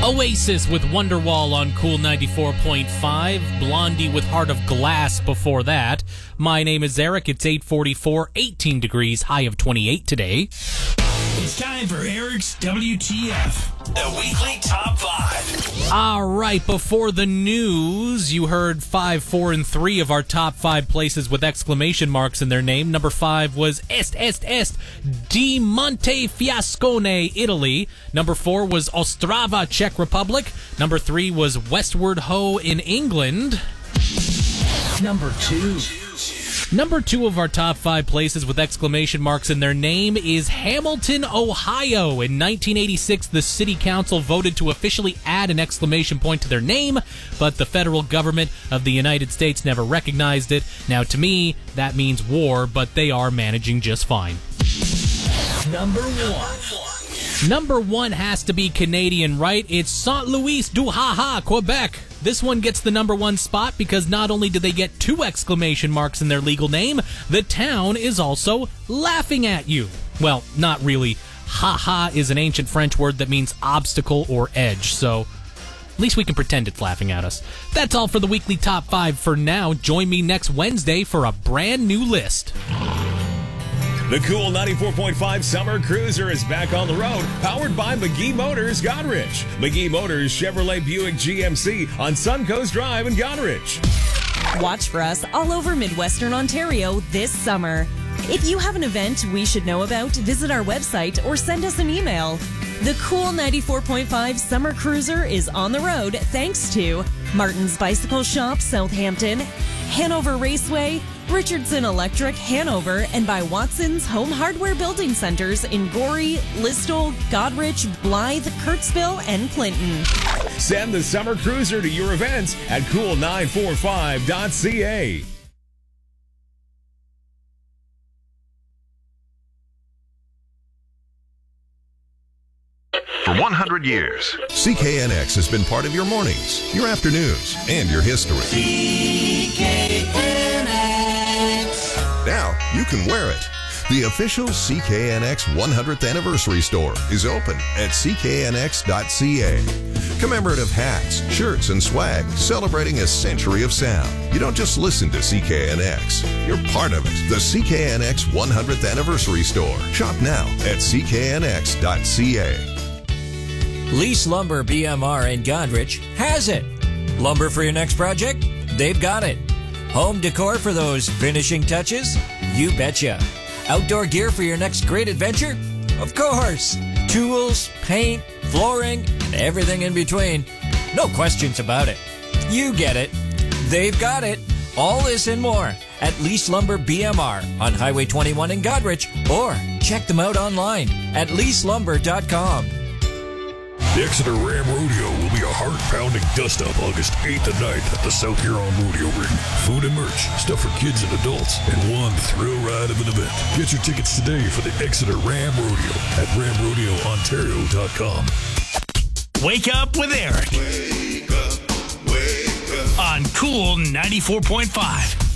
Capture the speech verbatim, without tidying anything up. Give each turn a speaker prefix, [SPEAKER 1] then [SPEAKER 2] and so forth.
[SPEAKER 1] Oasis with Wonderwall on Cool ninety-four point five. Blondie with Heart of Glass before that. My name is Eric. It's eight forty-four, eighteen degrees, high of twenty-eight today.
[SPEAKER 2] It's time for Eric's W T F, the weekly top five.
[SPEAKER 1] All right, before the news, you heard five, four, and three of our top five places with exclamation marks in their name. Number five was Est, Est, Est, di Montefiascone, Italy. Number four was Ostrava, Czech Republic. Number three was Westward Ho in England.
[SPEAKER 2] Number two.
[SPEAKER 1] Number two of our top five places with exclamation marks in their name is Hamilton, Ohio. In nineteen eighty-six, the city council voted to officially add an exclamation point to their name, but the federal government of the United States never recognized it. Now, to me, that means war, but they are managing just fine.
[SPEAKER 2] Number one.
[SPEAKER 1] Number one has to be Canadian, right? It's Saint Louis du Ha-Ha, Quebec. This one gets the number one spot because not only do they get two exclamation marks in their legal name, the town is also laughing at you. Well, not really. Ha-ha is an ancient French word that means obstacle or edge, so at least we can pretend it's laughing at us. That's all for the weekly top five for now. Join me next Wednesday for a brand new list.
[SPEAKER 3] The Cool ninety-four point five Summer Cruiser is back on the road, powered by McGee Motors, Goderich. McGee Motors, Chevrolet Buick G M C on Suncoast Drive in Goderich.
[SPEAKER 4] Watch for us all over Midwestern Ontario this summer. If you have an event we should know about, visit our website or send us an email. The Cool ninety-four point five Summer Cruiser is on the road thanks to Martin's Bicycle Shop, Southampton, Hanover Raceway, Richardson Electric, Hanover, and by Watson's Home Hardware Building Centers in Gorey, Listowel, Goderich, Blythe, Kirksville, and Clinton.
[SPEAKER 3] Send the Summer Cruiser to your events at cool nine four five dot c a.
[SPEAKER 5] For one hundred years, C K N X has been part of your mornings, your afternoons, and your history.
[SPEAKER 2] C K N X.
[SPEAKER 5] Now you can wear it. The official C K N X one hundredth Anniversary Store is open at c k n x dot c a. Commemorative hats, shirts, and swag celebrating a century of sound. You don't just listen to C K N X. You're part of it. The C K N X one hundredth Anniversary Store. Shop now at c k n x dot c a.
[SPEAKER 6] Lease Lumber B M R in Goderich has it. Lumber for your next project? They've got it. Home decor for those finishing touches? You betcha. Outdoor gear for your next great adventure? Of course. Tools, paint, flooring, and everything in between. No questions about it. You get it. They've got it. All this and more at Lease Lumber B M R on Highway twenty-one in Goderich, or check them out online at lease lumber dot com.
[SPEAKER 7] The Exeter Ram Rodeo will be a heart-pounding dust-up August eighth and ninth at the South Huron Rodeo Ring. Food and merch, stuff for kids and adults, and one thrill ride of an event. Get your tickets today for the Exeter Ram Rodeo at ram rodeo ontario dot com.
[SPEAKER 2] Wake up with Eric.
[SPEAKER 5] Wake up, wake up.
[SPEAKER 2] On Cool ninety-four point five.